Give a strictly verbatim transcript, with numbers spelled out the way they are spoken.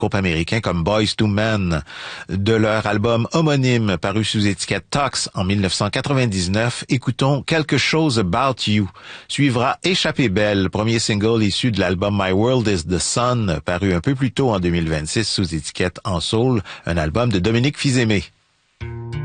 groupe américain comme Boyz two Men. De leur album homonyme paru sous étiquette Tox en dix-neuf cent quatre-vingt-dix-neuf, écoutons Quelque chose about you. Suivra Échappée belle, premier single issu de l'album My World is the Sun, paru un peu plus tôt en deux mille vingt-six sous étiquette En Soul, un album de Dominique Fils-Aimé.